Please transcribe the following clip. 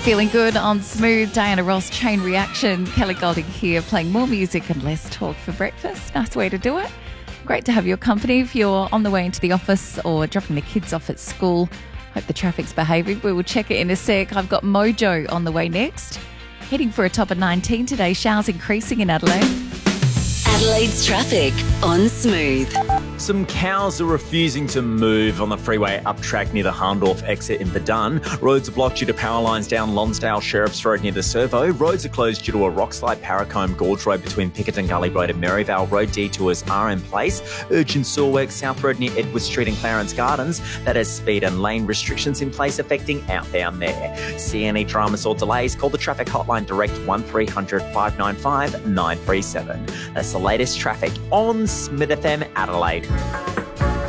feeling good on Smooth. Diana Ross, Chain Reaction. Kelly Golding here, playing more music and less talk for breakfast. Nice way to do it. Great to have your company if you're on the way into the office or dropping the kids off at school. Hope the traffic's behaving. We will check it in a sec. I've got Mojo on the way next. Heading for a top of 19 today. Showers increasing in Adelaide. Adelaide's traffic on Smooth. Some cows are refusing to move on the freeway up track near the Harndorf exit in Verdun. Roads are blocked due to power lines down Lonsdale Sheriff's Road near the Servo. Roads are closed due to a rockslide Paracombe Gorge Road between Pickerton Gully Road and Merivale Road. Detours are in place. Urgent sewer works South Road near Edward Street and Clarence Gardens. That has speed and lane restrictions in place affecting outbound there. See any dramas or delays, call the traffic hotline direct 1300 595 937. That's the latest traffic on Smith FM Adelaide.